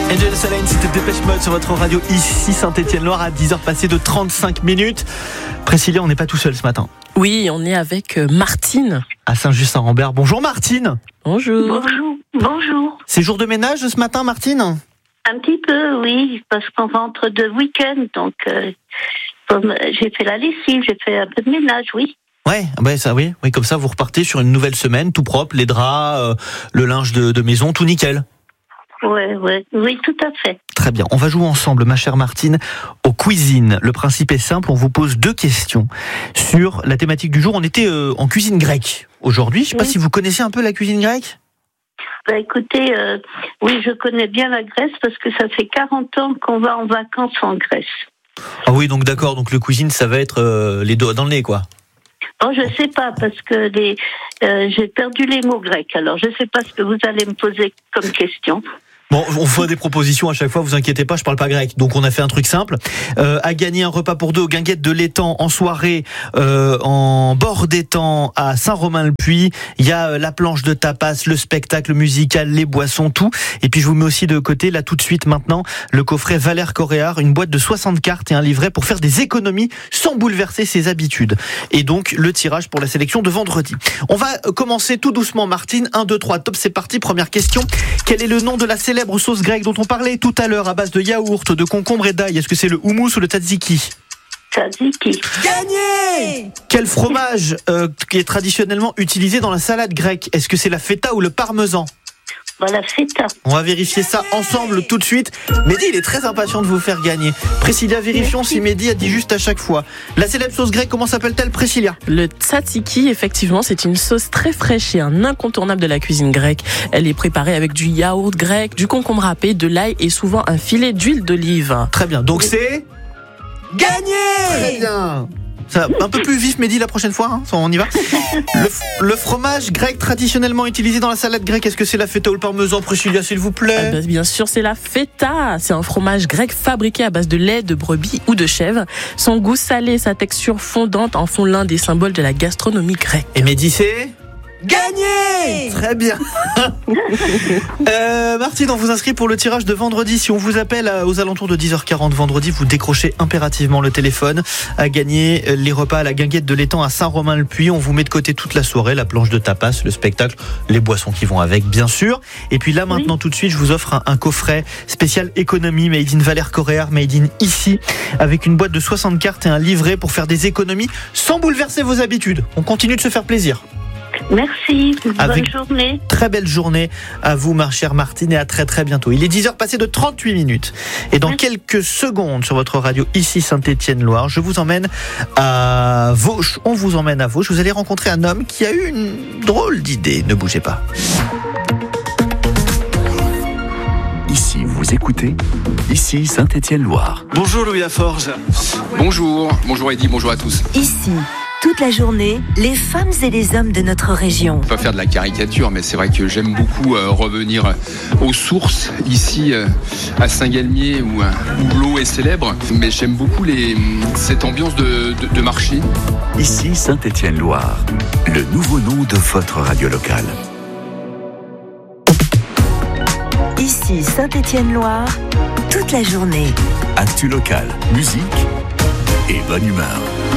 Angel Salane, c'était Dépêche Mode sur votre radio ici Saint-Étienne-Loire à 10h passées de 35 minutes. Priscilla, on n'est pas tout seul ce matin. Oui, on est avec Martine. À Saint-Just-Saint-Rambert. Bonjour Martine. Bonjour. Bonjour. C'est jour de ménage ce matin Martine ? Un petit peu, oui, parce qu'on rentre de week-end, donc j'ai fait la lessive, j'ai fait un peu de ménage, oui. Ouais, ça oui, comme ça vous repartez sur une nouvelle semaine, tout propre, les draps, le linge de maison, tout nickel. Oui, tout à fait. Très bien, on va jouer ensemble, ma chère Martine, aux cuisines. Le principe est simple, on vous pose 2 questions sur la thématique du jour. On était en cuisine grecque aujourd'hui. Je ne sais pas si vous connaissez un peu la cuisine grecque. Écoutez, oui, je connais bien la Grèce parce que ça fait 40 ans qu'on va en vacances en Grèce. Ah oui, donc d'accord, donc le cuisine, ça va être les doigts dans le nez, quoi. Oh, je sais pas, parce que j'ai perdu les mots grecs, alors je sais pas ce que vous allez me poser comme question. Bon, on fait des propositions à chaque fois, vous inquiétez pas, je parle pas grec. Donc on a fait un truc simple. À gagner un repas pour 2 aux Guinguettes de l'Étang en soirée en bord d'étang à Saint-Romain-le-Puy. Il y a la planche de tapas, le spectacle musical, les boissons, tout. Et puis je vous mets aussi de côté, là tout de suite maintenant, le coffret Valère Coréard, une boîte de 60 cartes et un livret pour faire des économies sans bouleverser ses habitudes. Et donc le tirage pour la sélection de vendredi. On va commencer tout doucement Martine. 1, 2, 3, top, c'est parti. Première question. Quel est le nom de la célèbre sauce grecque dont on parlait tout à l'heure à base de yaourt, de concombre et d'ail? Est-ce que c'est le houmous ou le tzatziki? Tzatziki. Gagné! Quel fromage qui est traditionnellement utilisé dans la salade grecque? Est-ce que c'est la feta ou le parmesan? Voilà, feta. On va vérifier ça ensemble tout de suite. Mehdi, il est très impatient de vous faire gagner. Priscilla, vérifions si Mehdi a dit juste à chaque fois. La célèbre sauce grecque, comment s'appelle-t-elle, Priscilla? Le tzatziki, effectivement, c'est une sauce très fraîche et un incontournable de la cuisine grecque. Elle est préparée avec du yaourt grec, du concombre râpé, de l'ail et souvent un filet d'huile d'olive. Très bien, donc c'est... Gagné! Très bien. Ça, un peu plus vif, Mehdi, la prochaine fois, hein, on y va. Le fromage grec traditionnellement utilisé dans la salade grecque, est-ce que c'est la feta ou le parmesan, Priscilla, s'il vous plaît? Bien sûr, c'est la feta. C'est un fromage grec fabriqué à base de lait, de brebis ou de chèvre. Son goût salé, sa texture fondante en font l'un des symboles de la gastronomie grecque. Et Mehdi, c'est... Gagné! Très bien. Martine, on vous inscrit pour le tirage de vendredi. Si on vous appelle aux alentours de 10h40 vendredi, vous décrochez impérativement le téléphone. À gagner les repas à la Guinguette de l'Étang à Saint-Romain-le-Puy. On vous met de côté toute la soirée, la planche de tapas, le spectacle, les boissons qui vont avec, bien sûr. Et puis là, maintenant, tout de suite, je vous offre un coffret spécial économie, made in Valère Coréard, made in ici, avec une boîte de 60 cartes et un livret pour faire des économies sans bouleverser vos habitudes. On continue de se faire plaisir. Merci, bonne journée. Très belle journée à vous, ma chère Martine, et à très très bientôt. Il est 10h passé de 38 minutes. Et dans quelques secondes, sur votre radio, ici Saint-Étienne-Loire, je vous emmène à Vauche. On vous emmène à Vauche. Vous allez rencontrer un homme qui a eu une drôle d'idée. Ne bougez pas. Ici, vous écoutez, ici Saint-Étienne-Loire. Bonjour Louis Laforge. Bonjour Eddy, bonjour à tous. Ici, toute la journée, les femmes et les hommes de notre région. On peut pas faire de la caricature, mais c'est vrai que j'aime beaucoup revenir aux sources, ici à Saint-Galmier où l'eau est célèbre. Mais j'aime beaucoup cette ambiance de marché. Ici Saint-Étienne-Loire, le nouveau nom de votre radio locale. Ici Saint-Étienne-Loire, toute la journée. Actu locale, musique et bonne humeur.